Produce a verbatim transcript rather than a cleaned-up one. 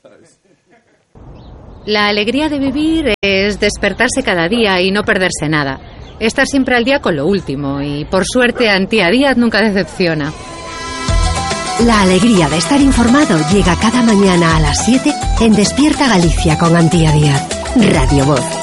La alegría de vivir es despertarse cada día y no perderse nada. Estar siempre al día con lo último y, por suerte, Antía Díaz nunca decepciona. La alegría de estar informado llega cada mañana a las siete en Despierta Galicia con Antía Díaz. Radio Voz.